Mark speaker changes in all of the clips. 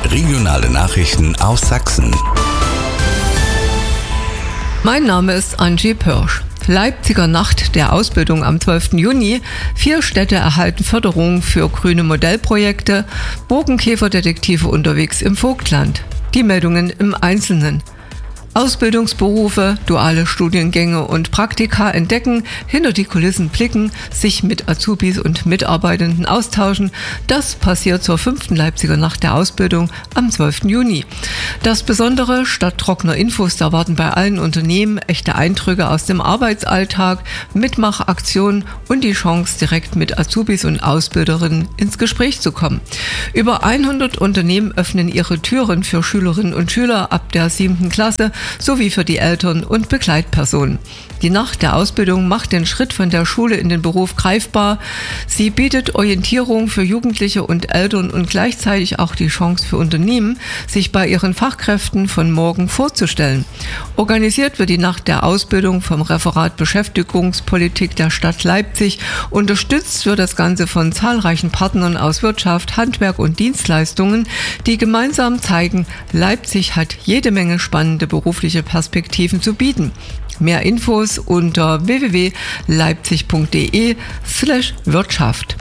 Speaker 1: Regionale Nachrichten aus Sachsen.
Speaker 2: Mein Name ist Angie Pörsch. Leipziger Nacht der Ausbildung am 12. Juni. 4 Städte erhalten Förderung für grüne Modellprojekte. Borkenkäferdetektive unterwegs im Vogtland. Die Meldungen im Einzelnen. Ausbildungsberufe, duale Studiengänge und Praktika entdecken, hinter die Kulissen blicken, sich mit Azubis und Mitarbeitenden austauschen. Das passiert zur 5. Leipziger Nacht der Ausbildung am 12. Juni. Das Besondere, statt trockener Infos, da warten bei allen Unternehmen echte Eindrücke aus dem Arbeitsalltag, Mitmachaktionen und die Chance, direkt mit Azubis und Ausbilderinnen ins Gespräch zu kommen. Über 100 Unternehmen öffnen ihre Türen für Schülerinnen und Schüler ab der 7. Klasse, sowie für die Eltern und Begleitpersonen. Die Nacht der Ausbildung macht den Schritt von der Schule in den Beruf greifbar. Sie bietet Orientierung für Jugendliche und Eltern und gleichzeitig auch die Chance für Unternehmen, sich bei ihren Fachkräften von morgen vorzustellen. Organisiert wird die Nacht der Ausbildung vom Referat Beschäftigungspolitik der Stadt Leipzig. Unterstützt wird das Ganze von zahlreichen Partnern aus Wirtschaft, Handwerk und Dienstleistungen, die gemeinsam zeigen, Leipzig hat jede Menge spannende berufliche Perspektiven zu bieten. Mehr Infos unter www.leipzig.de/Wirtschaft.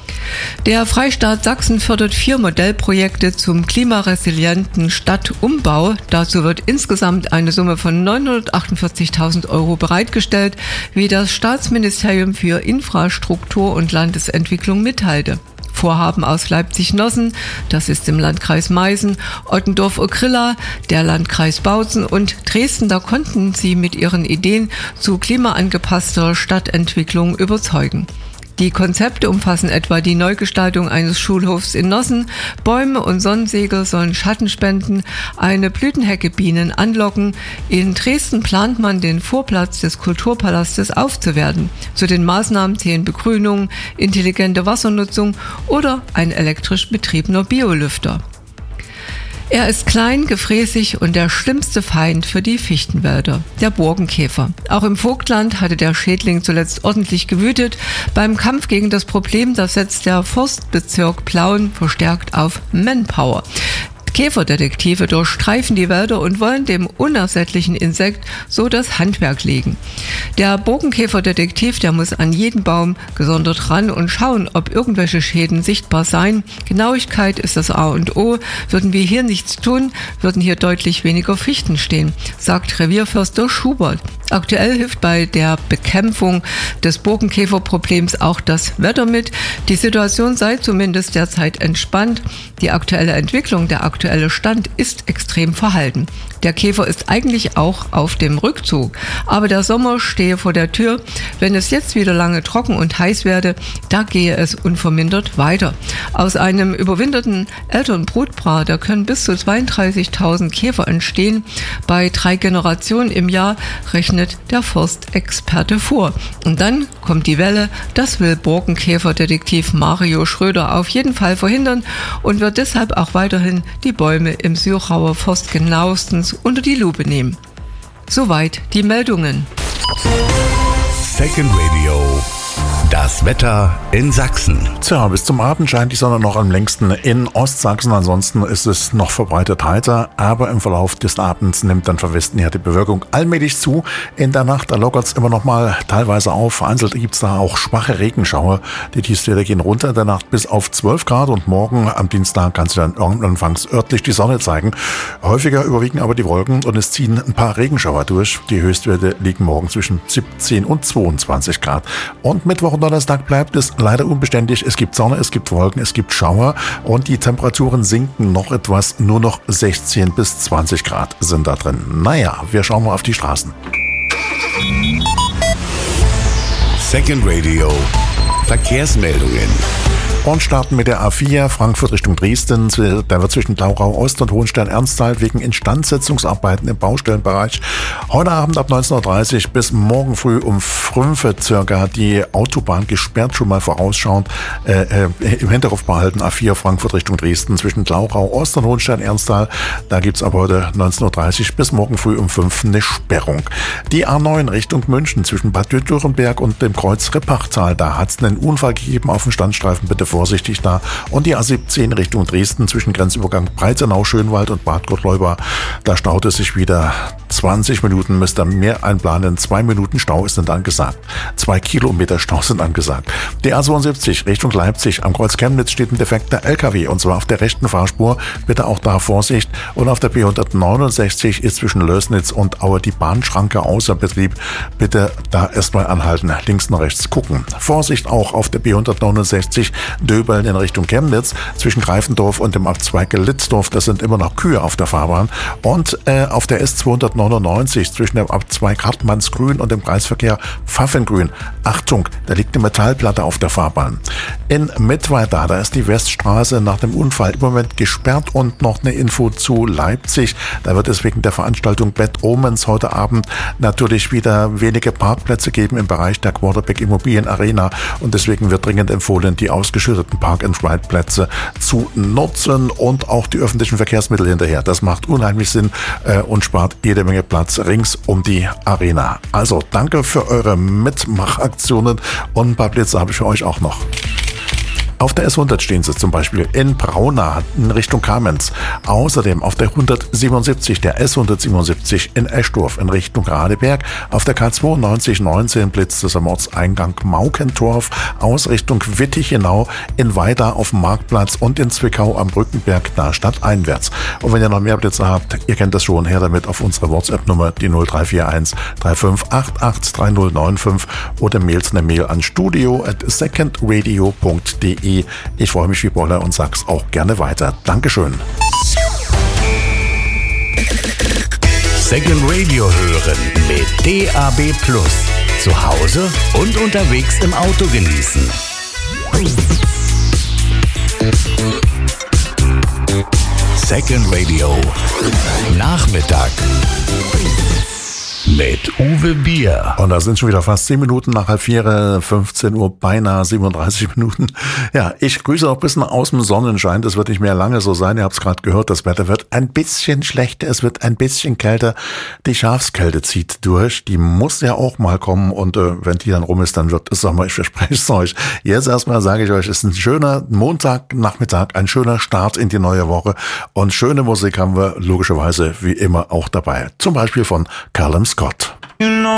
Speaker 2: Der Freistaat Sachsen fördert 4 Modellprojekte zum klimaresilienten Stadtumbau. Dazu wird insgesamt eine Summe von 948.000 € bereitgestellt, wie das Staatsministerium für Infrastruktur und Landesentwicklung mitteilte. Vorhaben aus Leipzig-Nossen, das ist im Landkreis Meißen, Ottendorf-Okrilla, der Landkreis Bautzen und Dresden, da konnten sie mit ihren Ideen zu klimaangepasster Stadtentwicklung überzeugen. Die Konzepte umfassen etwa die Neugestaltung eines Schulhofs in Nossen, Bäume und Sonnensegel sollen Schatten spenden, eine Blütenhecke Bienen anlocken. In Dresden plant man, den Vorplatz des Kulturpalastes aufzuwerten. Zu den Maßnahmen zählen Begrünung, intelligente Wassernutzung oder ein elektrisch betriebener Biolüfter. Er ist klein, gefräßig und der schlimmste Feind für die Fichtenwälder, der Borkenkäfer. Auch im Vogtland hatte der Schädling zuletzt ordentlich gewütet. Beim Kampf gegen das Problem, da setzt der Forstbezirk Plauen verstärkt auf Manpower. Käferdetektive durchstreifen die Wälder und wollen dem unersättlichen Insekt so das Handwerk legen. Der Borkenkäferdetektiv, der muss an jeden Baum gesondert ran und schauen, ob irgendwelche Schäden sichtbar seien. Genauigkeit ist das A und O. Würden wir hier nichts tun, würden hier deutlich weniger Fichten stehen, sagt Revierförster Schubert. Aktuell hilft bei der Bekämpfung des Borkenkäferproblems auch das Wetter mit. Die Situation sei zumindest derzeit entspannt. Die aktuelle Entwicklung, der aktuelle Stand ist extrem verhalten. Der Käfer ist eigentlich auch auf dem Rückzug. Aber der Sommer stehe vor der Tür. Wenn es jetzt wieder lange trocken und heiß werde, da gehe es unvermindert weiter. Aus einem überwinterten Elternbrutpaar, da können bis zu 32.000 Käfer entstehen. Bei 3 Generationen im Jahr rechnet der Forstexperte vor. Und dann kommt die Welle. Das will Borkenkäferdetektiv Mario Schröder auf jeden Fall verhindern und wird deshalb auch weiterhin die Bäume im Syrauer Forst genauestens unter die Lupe nehmen. Soweit die Meldungen.
Speaker 1: Second Radio. Das Wetter in Sachsen.
Speaker 3: Tja, bis zum Abend scheint die Sonne noch am längsten in Ostsachsen. Ansonsten ist es noch verbreitet heiter, aber im Verlauf des Abends nimmt dann von Westen her die Bewölkung allmählich zu. In der Nacht, da lockert es immer noch mal teilweise auf. Vereinzelt gibt es da auch schwache Regenschauer. Die Tiefstwerte gehen runter in der Nacht bis auf 12 Grad und morgen am Dienstag kann sich dann anfangs örtlich die Sonne zeigen. Häufiger überwiegen aber die Wolken und es ziehen ein paar Regenschauer durch. Die Höchstwerte liegen morgen zwischen 17 und 22 Grad. Und Mittwoch und Donnerstag bleibt es leider unbeständig. Es gibt Sonne, es gibt Wolken, es gibt Schauer und die Temperaturen sinken noch etwas. Nur noch 16 bis 20 Grad sind da drin. Naja, wir schauen mal auf die Straßen.
Speaker 1: Second Radio. Verkehrsmeldungen.
Speaker 3: Und starten mit der A4 Frankfurt Richtung Dresden. Der wird zwischen Thaurau Ost und Hohenstein-Ernsthal wegen Instandsetzungsarbeiten im Baustellenbereich heute Abend ab 19:30 Uhr bis morgen früh um 5 Uhr circa die Autobahn gesperrt. Schon mal vorausschauend im Hinterkopf behalten. A4 Frankfurt Richtung Dresden zwischen Thaurau Ost und Hohenstein-Ernsthal. Da gibt es ab heute 19:30 Uhr bis morgen früh um 5 Uhr eine Sperrung. Die A9 Richtung München zwischen Bad Dürrenberg und dem Kreuz Rippachtal. Da hat es einen Unfall gegeben auf dem Standstreifen. Bitte vorsichtig da. Und die A17 Richtung Dresden zwischen Grenzübergang Breitenau, Schönwald und Bad Gottleuba, da staut es sich wieder. 20 Minuten müsst ihr mehr einplanen. 2 Minuten Stau ist dann angesagt. 2 Kilometer Stau sind angesagt. Die A72 Richtung Leipzig. Am Kreuz Chemnitz steht ein defekter LKW und zwar auf der rechten Fahrspur. Bitte auch da Vorsicht. Und auf der B169 ist zwischen Lößnitz und Aue die Bahnschranke außer Betrieb. Bitte da erstmal anhalten. Links und rechts gucken. Vorsicht auch auf der B169 Döbeln in Richtung Chemnitz. Zwischen Greifendorf und dem Abzweig Litzdorf. Das sind immer noch Kühe auf der Fahrbahn. Und auf der S299 zwischen dem Abzweig Hartmannsgrün und dem Kreisverkehr Pfaffengrün. Achtung, da liegt eine Metallplatte auf der Fahrbahn. In Mittweida, da ist die Weststraße nach dem Unfall im Moment gesperrt und noch eine Info zu Leipzig. Da wird es wegen der Veranstaltung Bad Omens heute Abend natürlich wieder wenige Parkplätze geben im Bereich der Quarterback Immobilien Arena und deswegen wird dringend empfohlen, die ausgeschütteten Park-and-Ride-Plätze zu nutzen und auch die öffentlichen Verkehrsmittel hinterher. Das macht unheimlich Sinn und spart jede Menge Platz rings um die Arena. Also danke für eure Mitmachaktionen und ein paar Blitze habe ich für euch auch noch. Auf der S100 stehen sie zum Beispiel in Braunau in Richtung Kamenz. Außerdem auf der 177, der S177 in Eschdorf in Richtung Radeberg. Auf der K9219 blitzt es am Ortseingang Maukentorf aus Richtung Wittichenau, in Weida auf dem Marktplatz und in Zwickau am Brückenberg da stadteinwärts. Und wenn ihr noch mehr Blitze habt, ihr kennt das schon, her damit auf unsere WhatsApp-Nummer, die 0341 3588 3095 oder mailt eine Mail an studio@secondradio.de. Ich freue mich wie Bolle und sag's auch gerne weiter. Dankeschön.
Speaker 1: Second Radio hören mit DAB+. Zu Hause und unterwegs im Auto genießen. Second Radio Nachmittag mit Uwe Bier.
Speaker 3: Und da sind schon wieder fast 10 Minuten nach 3:30, 15 Uhr, beinahe 37 Minuten. Ja, ich grüße noch ein bisschen aus dem Sonnenschein. Das wird nicht mehr lange so sein. Ihr habt es gerade gehört, das Wetter wird ein bisschen schlechter. Es wird ein bisschen kälter. Die Schafskälte zieht durch. Die muss ja auch mal kommen. Und wenn die dann rum ist, dann wird es Sommer. Ich verspreche es euch. Jetzt erstmal sage ich euch, es ist ein schöner Montagnachmittag, ein schöner Start in die neue Woche. Und schöne Musik haben wir logischerweise wie immer auch dabei. Zum Beispiel von Callum Scott.